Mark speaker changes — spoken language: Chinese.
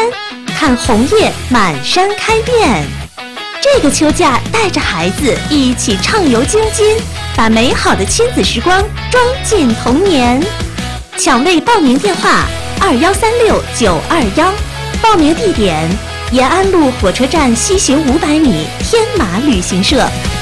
Speaker 1: 看红叶满山开遍。这个秋假，带着孩子一起畅游京津，把美好的亲子时光装进童年。抢位报名电话：2136-921，报名地点：延安路火车站西行500米，天马旅行社。